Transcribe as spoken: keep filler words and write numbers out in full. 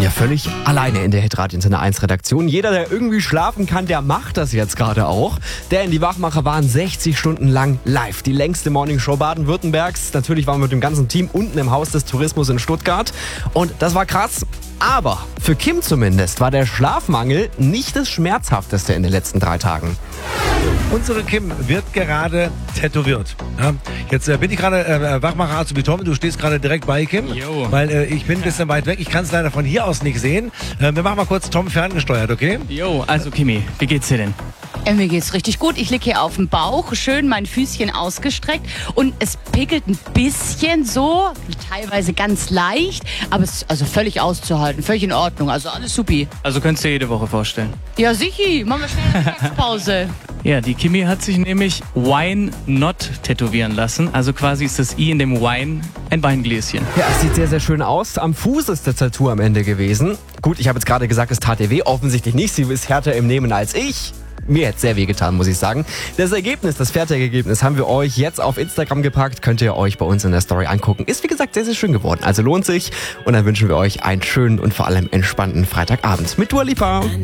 bin ja völlig alleine in der Hitradio Antenne eins Redaktion. Jeder, der irgendwie schlafen kann, der macht das jetzt gerade auch. Denn die Wachmacher waren sechzig Stunden lang live. Die längste Morningshow Baden-Württembergs. Natürlich waren wir mit dem ganzen Team unten im Haus des Tourismus in Stuttgart. Und das war krass. Aber für Kim zumindest war der Schlafmangel nicht das Schmerzhafteste in den letzten drei Tagen. Unsere Kim wird gerade tätowiert. Ja, jetzt äh, bin ich gerade äh, Wachmacher Azubi Tom. Du stehst gerade direkt bei Kim, Jo. weil äh, ich bin ein bisschen weit weg. Ich kann es leider von hier aus nicht sehen. Äh, wir machen mal kurz Tom ferngesteuert, okay? Jo, also Kimi, wie geht's dir denn? Äh, mir geht's richtig gut. Ich liege hier auf dem Bauch, schön mein Füßchen ausgestreckt und es pickelt ein bisschen so, teilweise ganz leicht, aber es ist also völlig auszuhalten, völlig in Ordnung, also alles supi. Also könntest du dir jede Woche vorstellen. Ja, sichi, machen wir schnell eine Mittagspause. Ja, die Kimi hat sich nämlich Wine Not tätowieren lassen. Also quasi ist das I in dem Wine ein Weingläschen. Ja, es sieht sehr, sehr schön aus. Am Fuß ist der Tattoo am Ende gewesen. Gut, ich habe jetzt gerade gesagt, es tat ihr weh. Offensichtlich nicht. Sie ist härter im Nehmen als ich. Mir hätte es sehr weh getan, muss ich sagen. Das Ergebnis, das fertige Ergebnis, haben wir euch jetzt auf Instagram gepackt. Könnt ihr euch bei uns in der Story angucken. Ist, wie gesagt, sehr, sehr schön geworden. Also lohnt sich. Und dann wünschen wir euch einen schönen und vor allem entspannten Freitagabend mit Dua Lipa.